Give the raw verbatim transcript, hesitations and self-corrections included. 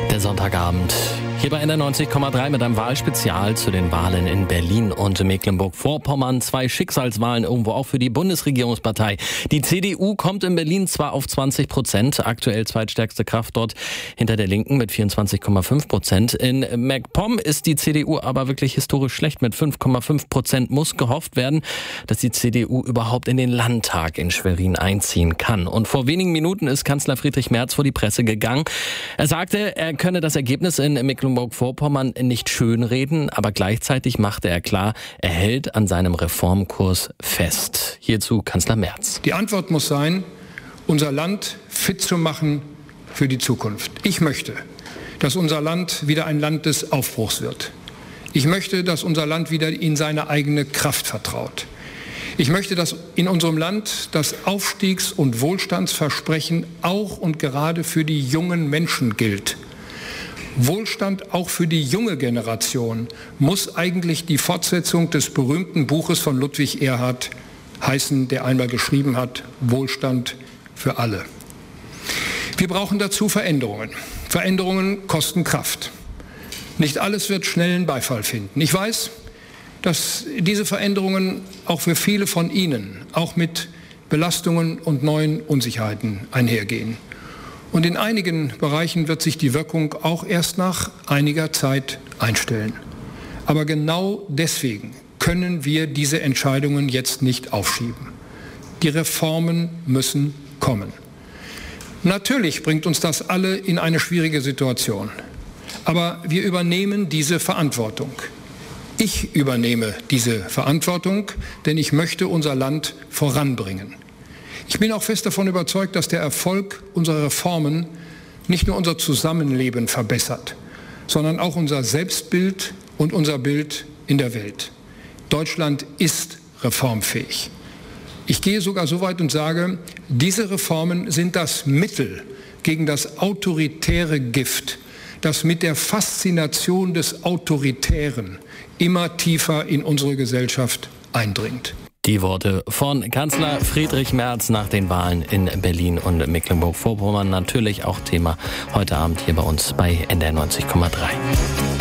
Der Sonntagabend hier bei N D R neunzig Komma drei mit einem Wahlspezial zu den Wahlen in Berlin und Mecklenburg-Vorpommern. Zwei Schicksalswahlen irgendwo auch für die Bundesregierungspartei. Die C D U kommt in Berlin zwar auf zwanzig Prozent, aktuell zweitstärkste Kraft dort hinter der Linken mit vierundzwanzig Komma fünf Prozent. In MacPom ist die C D U aber wirklich historisch schlecht mit fünf Komma fünf Prozent. Muss gehofft werden, dass die C D U überhaupt in den Landtag in Schwerin einziehen kann. Und vor wenigen Minuten ist Kanzler Friedrich Merz vor die Presse gegangen. Er sagte, er könne das Ergebnis in Mecklenburg-Vorpommern nicht schönreden, aber gleichzeitig machte er klar, er hält an seinem Reformkurs fest. Hierzu Kanzler Merz. Die Antwort muss sein, unser Land fit zu machen für die Zukunft. Ich möchte, dass unser Land wieder ein Land des Aufbruchs wird. Ich möchte, dass unser Land wieder in seine eigene Kraft vertraut. Ich möchte, dass in unserem Land das Aufstiegs- und Wohlstandsversprechen auch und gerade für die jungen Menschen gilt. Wohlstand auch für die junge Generation muss eigentlich die Fortsetzung des berühmten Buches von Ludwig Erhard heißen, der einmal geschrieben hat, Wohlstand für alle. Wir brauchen dazu Veränderungen. Veränderungen kosten Kraft. Nicht alles wird schnellen Beifall finden. Ich weiß, dass diese Veränderungen auch für viele von Ihnen auch mit Belastungen und neuen Unsicherheiten einhergehen. Und in einigen Bereichen wird sich die Wirkung auch erst nach einiger Zeit einstellen. Aber genau deswegen können wir diese Entscheidungen jetzt nicht aufschieben. Die Reformen müssen kommen. Natürlich bringt uns das alle in eine schwierige Situation. Aber wir übernehmen diese Verantwortung. Ich übernehme diese Verantwortung, denn ich möchte unser Land voranbringen. Ich bin auch fest davon überzeugt, dass der Erfolg unserer Reformen nicht nur unser Zusammenleben verbessert, sondern auch unser Selbstbild und unser Bild in der Welt. Deutschland ist reformfähig. Ich gehe sogar so weit und sage, diese Reformen sind das Mittel gegen das autoritäre Gift, das mit der Faszination des Autoritären immer tiefer in unsere Gesellschaft eindringt. Die Worte von Kanzler Friedrich Merz nach den Wahlen in Berlin und Mecklenburg-Vorpommern. Natürlich auch Thema heute Abend hier bei uns bei N D R neunzig Komma drei.